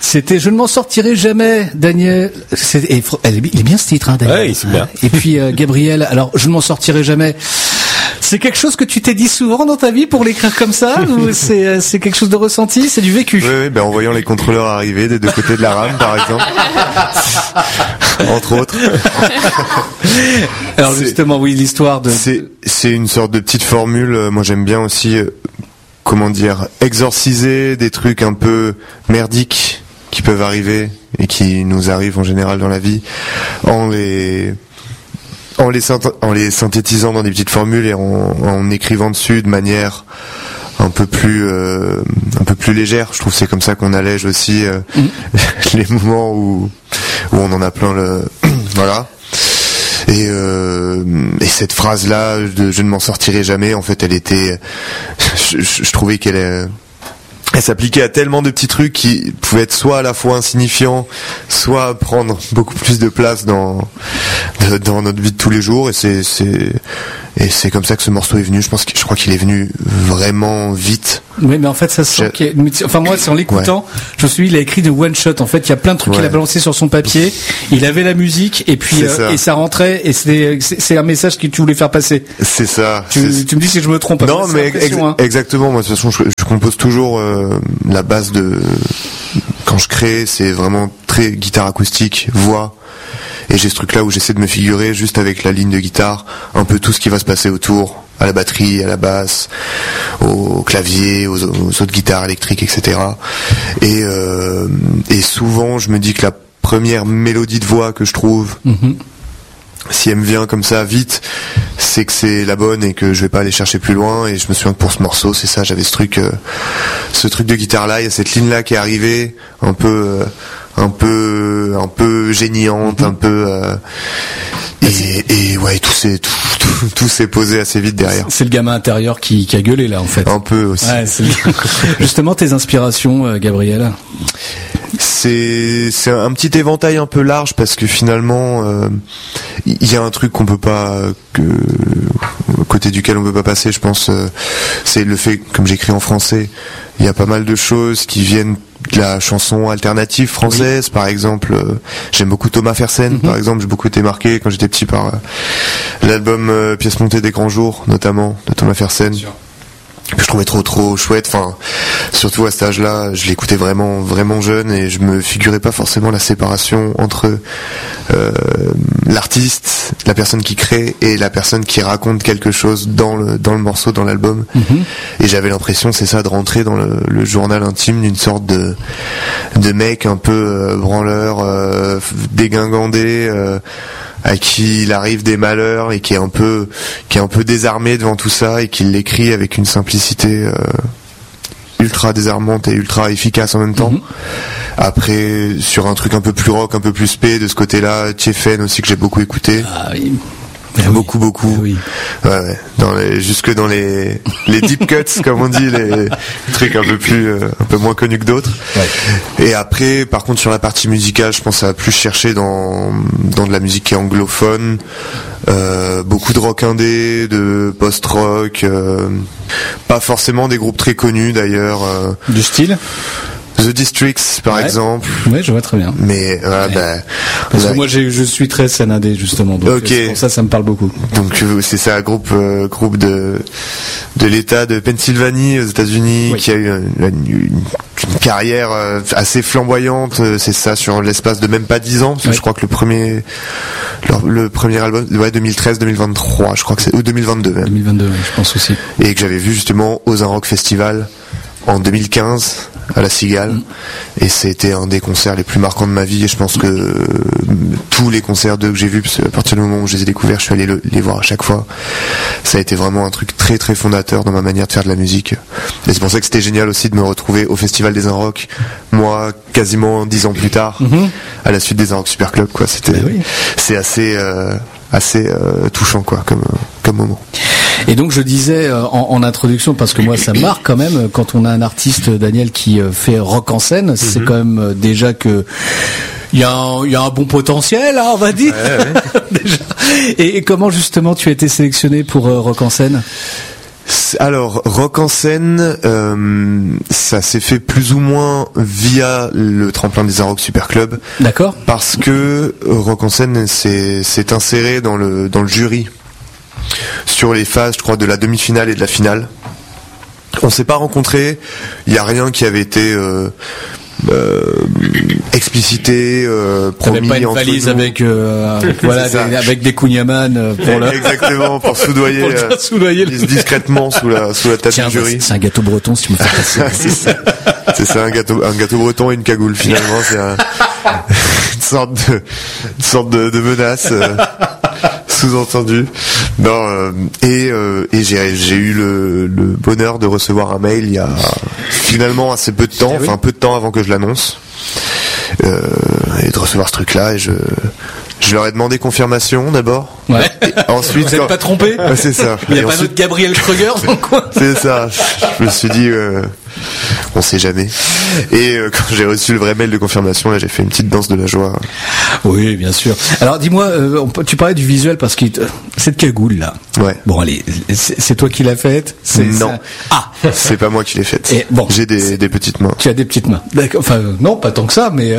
C'était Je ne m'en sortirai jamais, Daniel. Il est bien ce titre, hein, Daniel. Ouais, c'est bien. Et puis Gabriel, alors Je ne m'en sortirai jamais. C'est quelque chose que tu t'es dit souvent dans ta vie pour l'écrire comme ça, ou c'est quelque chose de ressenti, c'est du vécu? Oui, ben en voyant les contrôleurs arriver des deux côtés de la rame, par exemple, entre autres. Alors justement, oui, l'histoire de. C'est une sorte de petite formule. Moi, j'aime bien aussi, exorciser des trucs un peu merdiques qui peuvent arriver et qui nous arrivent en général dans la vie, en les synthétisant dans des petites formules et en écrivant dessus de manière un peu plus légère. Je trouve que c'est comme ça qu'on allège aussi les moments où on en a plein le voilà. Et cette phrase là de je ne m'en sortirai jamais, en fait, elle était je trouvais qu'elle s'appliquait à tellement de petits trucs qui pouvaient être soit à la fois insignifiants, soit prendre beaucoup plus de place dans notre vie de tous les jours. Et c'est comme ça que ce morceau est venu. Je crois qu'il est venu vraiment vite. Oui, mais en fait, ça se sent moi, c'est en l'écoutant, je me suis dit, il a écrit de one shot. En fait, il y a plein de trucs qu'il a balancé sur son papier. Il avait la musique, et puis, et ça rentrait, et c'est un message que tu voulais faire passer. C'est ça. Tu me dis si je me trompe. Non, mais exactement. Moi, de toute façon, je compose toujours, la base de, quand je crée, c'est vraiment très guitare acoustique, voix. Et j'ai ce truc-là où j'essaie de me figurer juste avec la ligne de guitare un peu tout ce qui va se passer autour, à la batterie, à la basse, au clavier, aux autres guitares électriques, etc. Et souvent, je me dis que la première mélodie de voix que je trouve, si elle me vient comme ça vite, c'est que c'est la bonne et que je vais pas aller chercher plus loin. Et je me souviens que pour ce morceau, c'est ça, j'avais ce truc de guitare là, il y a cette ligne là qui est arrivée, un peu géniante, un peu et ouais, tout s'est posé assez vite derrière. C'est le gamin intérieur qui a gueulé là, en fait. Un peu aussi. Ouais, justement, tes inspirations, Gabriel. C'est un petit éventail un peu large, parce que finalement il y a un truc qu'on peut pas, côté duquel on peut pas passer, je pense, c'est le fait, comme j'écris en français, il y a pas mal de choses qui viennent de la chanson alternative française. Oui. Par exemple, j'aime beaucoup Thomas Fersen, par exemple. J'ai beaucoup été marqué quand j'étais petit par l'album Pièces montées des grands jours, notamment, de Thomas Fersen, que je trouvais trop chouette. Enfin, surtout à cet âge-là, je l'écoutais vraiment jeune, et je me figurais pas forcément la séparation entre l'artiste, la personne qui crée, et la personne qui raconte quelque chose dans le morceau, dans l'album. Et j'avais l'impression, c'est ça, de rentrer dans le journal intime d'une sorte de mec un peu branleur, dégingandé, à qui il arrive des malheurs, et qui est un peu désarmé devant tout ça, et qui l'écrit avec une simplicité ultra désarmante et ultra efficace en même temps. Après, sur un truc un peu plus rock, un peu plus spé, de ce côté-là, Tiefen aussi, que j'ai beaucoup écouté. Ah oui. Beaucoup. Oui. Ouais. Jusque dans les deep cuts, comme on dit, les trucs un peu moins connus que d'autres. Ouais. Et après, par contre, sur la partie musicale, je pense à plus chercher dans de la musique qui est anglophone, beaucoup de rock indé, de post-rock, pas forcément des groupes très connus d'ailleurs. Du style The Districts, par exemple. Ouais, je vois très bien. Mais parce que moi, je suis très scène indé, justement. Donc pour ça me parle beaucoup. Donc c'est ça, groupe de l'État de Pennsylvanie aux États-Unis, qui a eu une carrière assez flamboyante. C'est ça, sur l'espace de même pas 10 ans. Parce que je crois que le premier album, 2013-2023, je crois que c'est, ou 2022 même. 2022, je pense aussi. Et que j'avais vu justement aux Un Rock Festival en 2015 à la Cigale, et c'était un des concerts les plus marquants de ma vie. Et je pense que tous les concerts d'eux que j'ai vus, parce qu'à partir du moment où je les ai découverts, je suis allé les voir à chaque fois, ça a été vraiment un truc très très fondateur dans ma manière de faire de la musique. Et c'est pour ça que c'était génial aussi de me retrouver au Festival des Un Rock, moi quasiment 10 ans plus tard, à la suite des Un Rock Super Club, quoi. C'est assez touchant, quoi, comme moment. Et donc je disais en introduction, parce que moi ça me marque quand même quand on a un artiste, Daniel, qui fait rock en scène, c'est quand même déjà que il y a un bon potentiel, hein, on va dire. Ouais. Déjà. Et comment justement tu as été sélectionné pour rock en scène ? Alors, Rock en scène, ça s'est fait plus ou moins via le tremplin des Arocs Super Club. D'accord. Parce que Rock en scène s'est inséré dans le jury sur les phases, je crois, de la demi-finale et de la finale. On s'est pas rencontrés, il y a rien qui avait été explicité, promis. T'avais pas une valise avec voilà avec des kunyaman pour le exactement pour soudoyer, discrètement sous la tête du jury. C'est un gâteau breton si tu me fais passer. c'est ça un gâteau breton et une cagoule finalement. C'est une sorte de menace. Sous-entendu. Non, et j'ai eu le bonheur de recevoir un mail il y a finalement assez peu de temps, enfin peu de temps avant que je l'annonce, et de recevoir ce truc-là, et je leur ai demandé confirmation d'abord. Ouais. Et ensuite, vous n'êtes pas trompé? Ouais, c'est ça. Il n'y a pas notre Gabriel Kruger dans le coin. C'est ça. Je me suis dit, on sait jamais. Et quand j'ai reçu le vrai mail de confirmation, là, j'ai fait une petite danse de la joie. Oui, bien sûr. Alors, dis-moi, tu parlais du visuel parce que cette cagoule là. Ouais. Bon, allez, c'est toi qui l'as faite? Non. Ah. C'est pas moi qui l'ai faite. Et bon. J'ai des petites mains. Tu as des petites mains. D'accord. Enfin, non, pas tant que ça, mais.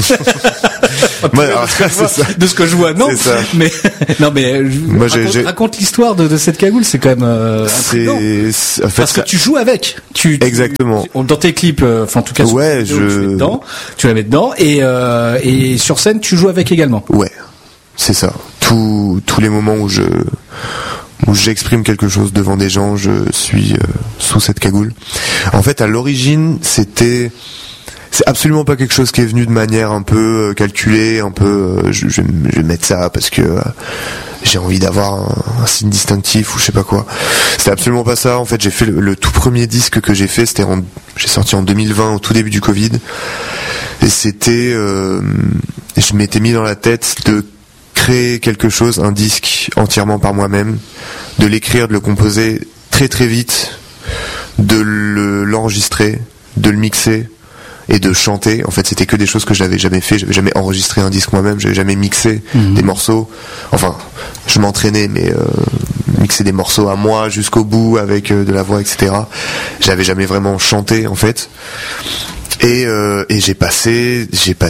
Ouais, alors, de ce que je vois, non. C'est ça. Mais non, mais moi, raconte l'histoire de cette cagoule. C'est quand même intriguant. En fait, parce que tu joues avec. Exactement. Dans tes clips, enfin en tout cas, ouais, tu la mets dedans, et sur scène tu joues avec également. Ouais, c'est ça. Tous les moments où j'exprime quelque chose devant des gens, je suis sous cette cagoule. En fait, à l'origine, c'est absolument pas quelque chose qui est venu de manière un peu calculée, un peu je vais mettre ça parce que j'ai envie d'avoir un signe distinctif ou je sais pas quoi. C'était absolument pas ça. En fait, j'ai fait le tout premier disque que j'ai fait, j'ai sorti en 2020 au tout début du Covid. Et c'était je m'étais mis dans la tête de créer quelque chose, un disque entièrement par moi-même, de l'écrire, de le composer très très vite, de l'enregistrer, de le mixer et de chanter. En fait, c'était que des choses que j'avais jamais fait. J'avais jamais enregistré un disque moi-même. J'avais jamais mixé des morceaux. Enfin, je m'entraînais, mais mixer des morceaux à moi jusqu'au bout avec de la voix, etc. J'avais jamais vraiment chanté, en fait. Et j'ai passé,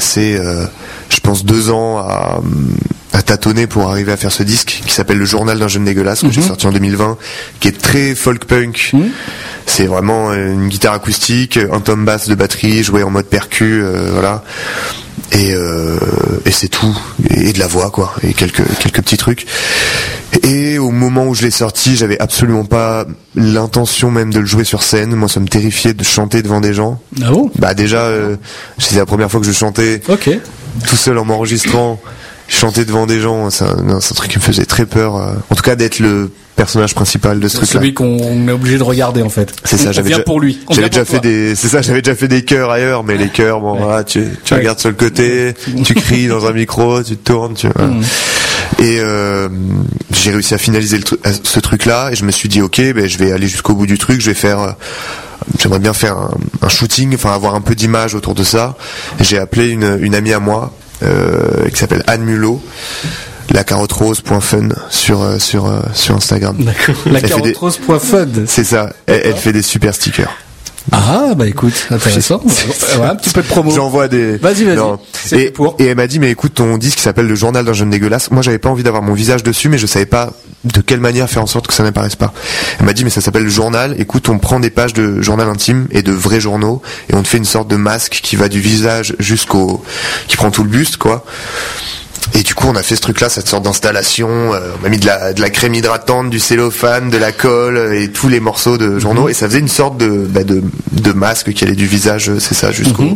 je pense 2 ans à tâtonner pour arriver à faire ce disque qui s'appelle Le Journal d'un jeune dégueulasse, que j'ai sorti en 2020, qui est très folk punk. C'est vraiment une guitare acoustique, un tom bass de batterie joué en mode percu, voilà. Et c'est tout, et de la voix quoi, et quelques petits trucs. Et au moment où je l'ai sorti, j'avais absolument pas l'intention même de le jouer sur scène. Moi, ça me terrifiait de chanter devant des gens. Ah bon? Bah déjà, c'était la première fois que je chantais tout seul en m'enregistrant. Chanter devant des gens, c'est un truc qui me faisait très peur. En tout cas, d'être le personnage principal de ce truc-là. Celui qu'on est obligé de regarder en fait. C'est ça. J'avais déjà pour lui. J'avais déjà fait des chœurs ailleurs, mais les chœurs, bon, voilà, tu regardes sur le côté, tu cries dans un micro, tu te tournes, Et j'ai réussi à finaliser ce truc-là, et je me suis dit ok, ben je vais aller jusqu'au bout du truc. J'aimerais bien faire un shooting, enfin avoir un peu d'image autour de ça. J'ai appelé une amie à moi. Qui s'appelle Anne Mulot, lacarotterose.fun sur Instagram. D'accord. Lacarotterose.fun. C'est ça. Elle fait des super stickers. Ah bah écoute, intéressant. Ouais, un petit peu de promo. J'envoie des. Vas-y. Et elle m'a dit mais écoute, ton disque s'appelle Le Journal d'un jeune dégueulasse. Moi j'avais pas envie d'avoir mon visage dessus, mais je savais pas de quelle manière faire en sorte que ça n'apparaisse pas. Elle m'a dit mais ça s'appelle le journal. Écoute, on prend des pages de journal intime et de vrais journaux et on te fait une sorte de masque qui va du visage qui prend tout le buste quoi. Et du coup, on a fait ce truc-là, cette sorte d'installation. On a mis de la crème hydratante, du cellophane, de la colle et tous les morceaux de journaux. Et ça faisait une sorte de masque qui allait du visage, c'est ça, jusqu'au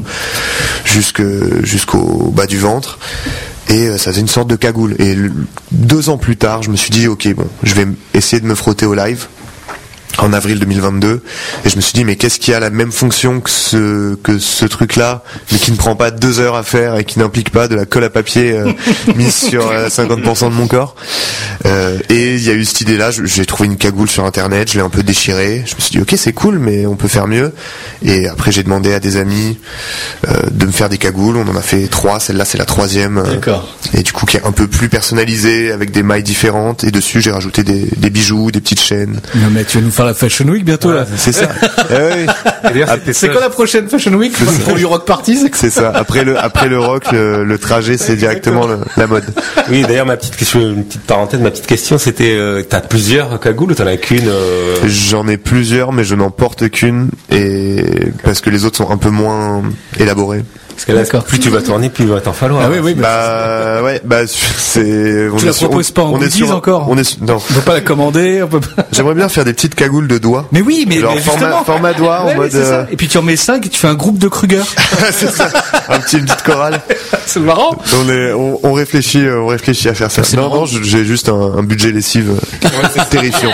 bas du ventre. Et ça faisait une sorte de cagoule. Et 2 ans plus tard, je me suis dit, ok, bon, je vais essayer de me frotter au live. En avril 2022, et je me suis dit mais qu'est-ce qui a la même fonction que ce truc-là, mais qui ne prend pas 2 heures à faire et qui n'implique pas de la colle à papier mise sur 50% de mon corps. Et il y a eu cette idée-là, j'ai trouvé une cagoule sur internet, je l'ai un peu déchirée, je me suis dit ok c'est cool mais on peut faire mieux. Et après j'ai demandé à des amis de me faire des cagoules, on en a fait 3, celle-là c'est la 3e. D'accord. Et du coup qui est un peu plus personnalisée avec des mailles différentes et dessus j'ai rajouté des bijoux, des petites chaînes. Non mais tu vas nous faire la Fashion Week bientôt, là. C'est ça. C'est quoi la prochaine Fashion Week pour du rock party? C'est ça. Après le rock, le trajet, c'est directement la mode. Oui, d'ailleurs, ma petite question, c'était, t'as plusieurs cagoules ou t'en as qu'une? J'en ai plusieurs, mais je n'en porte qu'une, et parce que les autres sont un peu moins élaborés. Parce que là, plus tu vas tourner, plus il va t'en falloir. Ah oui, c'est. Tu la proposes pas en goodies encore? Non. On peut pas la commander, on peut pas. J'aimerais bien faire des petites cagoules de doigts. Mais oui, mais justement. Format doigt, en mode. Et puis tu en mets 5 et tu fais un groupe de Kruger. C'est ça. Une petite chorale. C'est marrant. On réfléchit à faire ça. Non, j'ai juste un budget lessive terrifiant.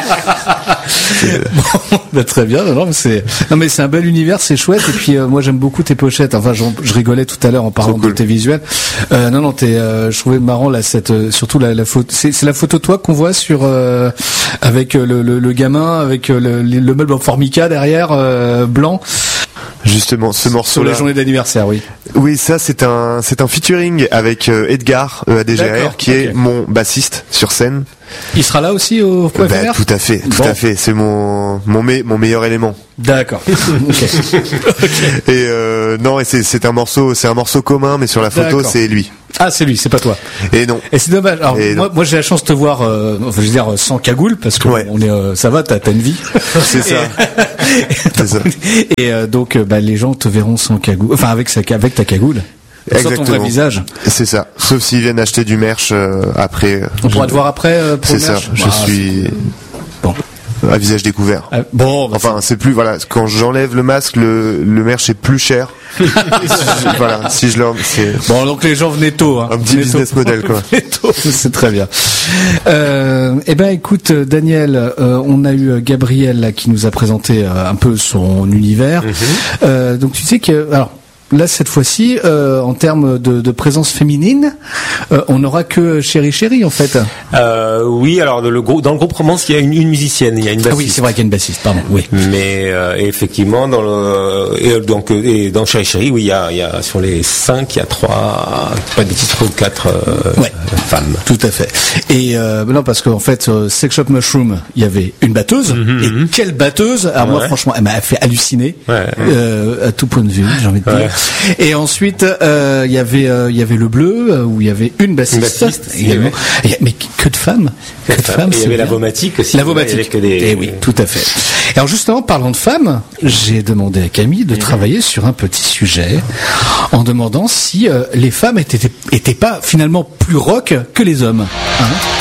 Bon, très bien. Non, mais c'est un bel univers, c'est chouette. Et puis moi j'aime beaucoup tes pochettes. Enfin, je rigolais tout à l'heure en parlant de tes visuels. Je trouvais marrant là surtout la photo. C'est la photo de toi qu'on voit sur avec le gamin avec le meuble en formica derrière blanc. Justement, ce morceau-là. Sur les journées d'anniversaire, oui. Oui, ça c'est un featuring avec Edgar EADGR qui est mon bassiste sur scène. Il sera là aussi au point éphémère. Tout à fait. C'est mon meilleur élément. D'accord. Et et c'est un morceau commun, mais sur la photo c'est lui. Ah, c'est lui, c'est pas toi. Et non. Et c'est dommage. Alors moi j'ai la chance de te voir, sans cagoule, parce que on est, ça va, t'as une vie. C'est ça. C'est ça. Et donc les gens te verront sans cagoule, enfin avec ta cagoule. Exactement. Ton vrai visage. C'est ça. Sauf s'ils viennent acheter du merch après. On pourra te voir après pour c'est le merch. Ça. Je suis à visage découvert. Enfin, c'est plus quand j'enlève le masque, le merch est plus cher. Si je leur bon, donc les gens venaient tôt, hein. Un petit business model, quoi. C'est très bien. Écoute, Daniel, on a eu Gabriel là, qui nous a présenté un peu son univers. Donc tu sais que là, cette fois-ci, en termes de présence féminine, on n'aura que Chéri en fait. Oui, alors dans le groupe Romance, il y a une musicienne, il y a une bassiste. Ah oui, c'est vrai qu'il y a une bassiste, pardon. Oui. Mais effectivement, dans Chéri, oui, il y a sur les 5, il y a 3, pas de bêtises, 3 ou 4 femmes. Tout à fait. Et non, parce qu'en fait, Sex Shop Mushroom, il y avait une batteuse. Et quelle batteuse! Alors moi, franchement, elle m'a fait halluciner à tout point de vue, j'ai envie de dire. Et ensuite, il y avait le bleu où il y avait une bassiste également. Mais que de femmes. Que de femmes. Il y avait la Vomatique aussi. La Vomatique. Et oui, tout à fait. Et alors justement, parlant de femmes, j'ai demandé à Camille de travailler sur un petit sujet en demandant si les femmes étaient pas finalement plus rock que les hommes. Hein?